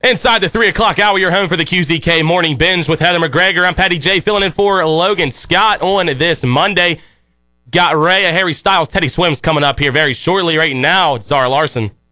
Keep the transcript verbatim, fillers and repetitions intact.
Inside the three o'clock hour, you're home for the Q Z K Morning Binge with Heather McGregor. I'm Patty J, filling in for Logan Scott on this Monday. Got Ray, Harry Styles, Teddy Swims coming up here very shortly. Right now, it's Zara Larson.